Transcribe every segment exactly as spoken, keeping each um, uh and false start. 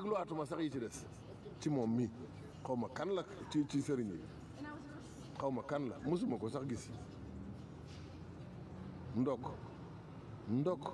dégluwaatuma sax yi ci des ci moom mii xaw ma kan la ci ci sëriñ yi xaw ma kan la mosuma ko sax gis ndokk ndokk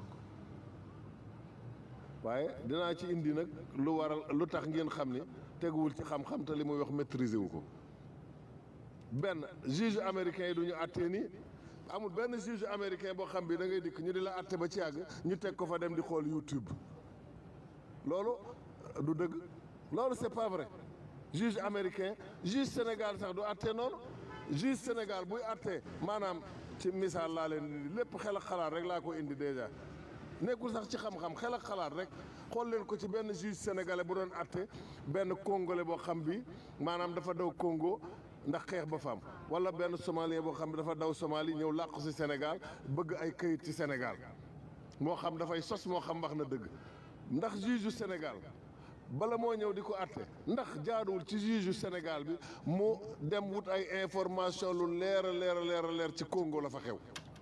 waaye dinaa ci indi nag lu waral lu tax ngeen xam ni teguwul ci xam-xam te li muy wax maîtriser wu ko benn juge américain yi du ñu àttee ni amul benn juge américain boo xam bi da ngay dikk ñu di la àtte ba ci yàgg ñu teg ko fa dem di xool YouTube loolu du dëgg loolu c'est pas vrai juge américain juge Sénégal sax du àttee noonu juge Sénégal buy àttee maanaam ci misaal laa leen di lépp xel ak xalaat rek laa ko indi déjà nekkul sax ci xam-xam xel ak xalaat rek xool leen ko ci benn juge sénégalais bu doon àtte benn congolais boo xam bi maanaam dafa daw Congo ndax xeex ba fam wala benn somalien boo xam bi dafa daw Somalie ñëw làqu ci Sénégal bëgg ay këyit ci Sénégal moo xam dafay sos moo xam wax na dëgg ndax juge yu Sénégal bala moo ñëw di ko àtte ndax jaaduwul ci juge yu Sénégal bi mu dem wut ay information lu leer a leer a leer a leer ci Congo la fa xew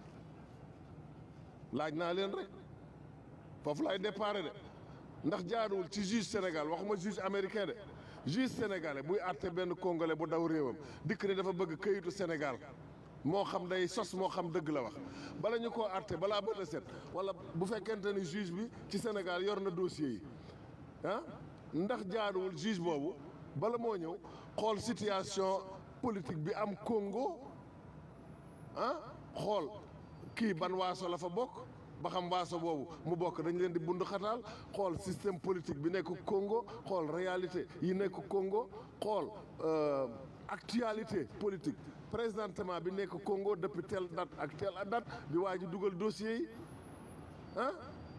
laaj naa leen rek foofu lay déparé de ndax jaaduwul ci juge Sénégal waxuma juge américain de juge sénégalais buy àtte benn congolais bu daw réewam dikk ni dafa bëgg këyitu Sénégal moo xam day sos moo xam dëgg la wax bala ñu koo àtte balaa bët a set wala bu fekkente ni juge bi ci Sénégal yor na dossier yi ah ndax jaaduwul juge boobu bala moo ñëw xool situation politique bi am Congo ah xool kii ban waaso la fa bokk ba xam waaso boobu mu bokk dañ leen di bund xataal xool système politique bi nekk Congo xool réalité yi nekk Congo xool actualité politique présentement bi nekk Congo depuis telle date ak telle date bi waa ji dugal dossier yi ah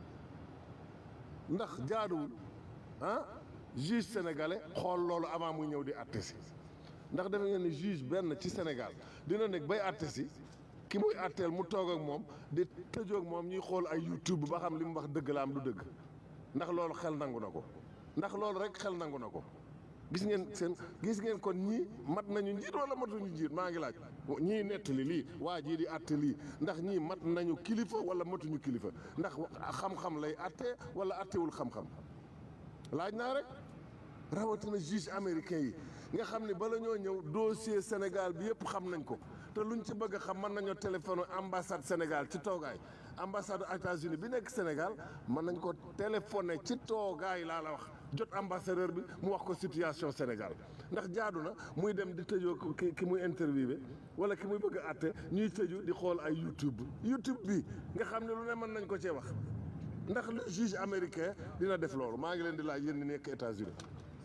ndax jaaduwul ah juge sénégalais xool loolu avant muy ñëw di àtte si ndax defe ngeen ni juge benn ci Sénégal dina nekk bay àtte si ki muy àtteel mu toog ak moom di tëjoo ak moom ñuy xool ay YouTube ba xam li mu wax dëgg la am du dëgg ndax loolu xel nangu na ko ndax loolu rek xel nangu na ko gis ngeen seen gis ngeen kon ñii mat nañu njiit wala matuñu njiit maa ngi laaj ñii nettali lii waa jii di àtte lii ndax ñii mat nañu kilifa wala matuñu kilifa ndax xam-xam lay àtte wala àttewul xam-xam laaj naa rek rawatina juge américain yi nga xam ne bala ñoo ñëw dossier Sénégal bi yëpp xam nañ ko te luñ ci bëgg a xam mën nañoo téléphoné ambassade Sénégal ci toogaay ambassade États-Unis bi nekk Sénégal mën nañ ko téléphoné ci toogaay laa la wax jot ambassadeur bi mu wax ko situation Sénégal ndax jaadu na muy dem di tëjoo ki ki muy interviewé wala ki muy bëgg a àtte ñuy tëju di xool ay YouTube YouTube bi nga xam ne lu ne mën nañ ko cee wax ndax le juge américain dina def loolu maa ngi leen di laaj yéen ñi nekk États-Unis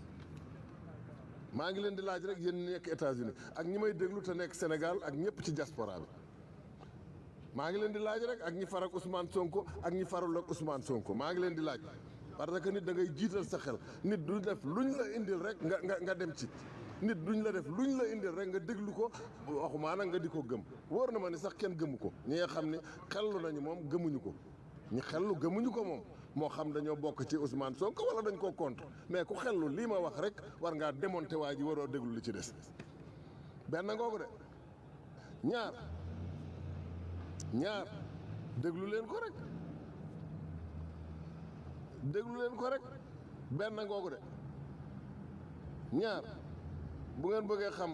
maa ngi leen di laaj rek yéen ñi nekk États-Unis ak ñi may déglu te nekk Sénégal ak ñëpp ci diaspora bi maa ngi leen di laaj rek ak ñi far ak Ousmane Sonko ak ñi farul ak Ousmane Sonko maa ngi leen di laaj parce que nit da ngay jiital sa xel nit du def luñ la indil rek nga nga nga dem ci nit duñ la def luñ la indil rek nga déglu ko waxumaa nag nga di ko gëm wóor na ma ni sax kenn gëmu ko ñi nga xam ne xellu nañu moom gëmuñu ko ñi xellu gëmuñu ko moom moo xam dañoo bokk ci Ousmane Sonko wala dañ koo contre mais ku xellu lii ma wax rek war ngaa démonter waa ji waroo déglu li ci des benn ngoogu de ñaar ñaar déglu leen ko rek déglu leen ko rek benn ngoogu de ñaar bu ngeen bëggee xam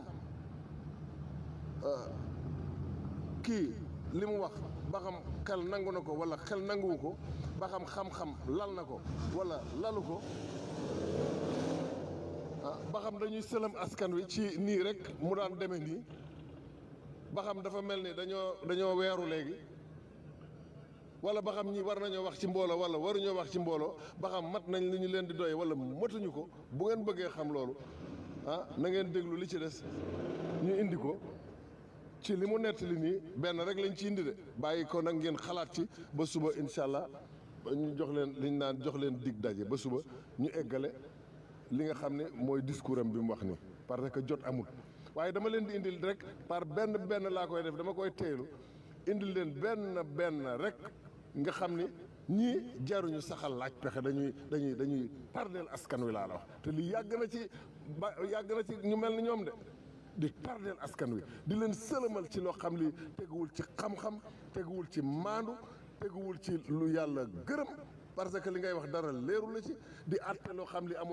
kii li mu wax ba xam xel nangu na ko wala xel nanguwu ko ba xam xam-xam lal na ko wala lalu ko ah ba xam dañuy sëlam askan wi ci nii rek mu daan demee nii ba xam dafa mel ni dañoo dañoo weeru léegi wala ba xam ñi war nañoo wax ci mbooloo wala waruñoo wax ci mbooloo ba xam mat nañ li ñu leen di doy wala matuñu ko bu ngeen bëggee xam loolu ah na ngeen déglu li ci des ñu indi ko ci li mu nettali nii benn rek lañ ci indi de bàyyi ko nag ngeen xalaat ci ba suba incha allah ñu jox leen liñ naan jox leen dig daje ba suba ñu eggale li nga xam ne mooy discours am bi mu wax ni parce que jot amul waaye dama leen di indil rek par benn benn laa koy def dama koy teelu indil leen benn benn rek nga xam ni ñii jaruñu saxal laaj pexe dañuy dañuy dañuy tardeel askan wi laa la wax te lii yàgg na ci ba yàgg na ci ñu mel ni ñoom de di tardeel askan wi di leen sëlëmal ci loo xam li teguwul ci xam-xam teguwul ci maandu teguwul ci lu yàlla gërëm parce que li ngay wax dara leeru la ci di àtte loo xam li amul